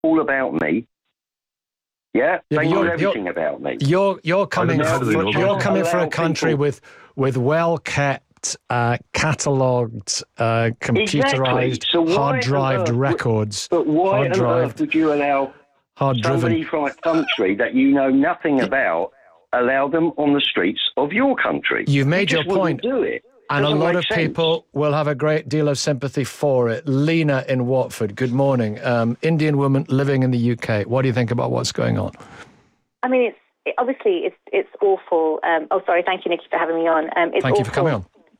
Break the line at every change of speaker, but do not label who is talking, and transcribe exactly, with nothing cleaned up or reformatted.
all about me. Yeah,
Yeah,
they
but
know
you're-
everything
you're-
about me.
You're you're coming
know how
for,
do they know
you're
that?
coming for a
Allow
country
people-
with with well kept, uh, catalogued, uh, computerized,
Exactly. So why
hard
on
drive
earth would-
records.
But why
hard
on
drive,
earth would you allow
hard
somebody
driven.
from a country that you know nothing about, allow them on the streets of your country?
You've made
you
your
just wouldn't
point.
do it.
And a
Doesn't
lot
make
of
sense.
people will have a great deal of sympathy for it. Lena in Watford, good morning. Um, Indian woman living in the U K. What do you think about what's going on?
I mean, it's it, obviously it's it's awful. Um, oh, sorry. Thank you, Nikki, for having me on. Um, it's
Thank you for
awful
coming on.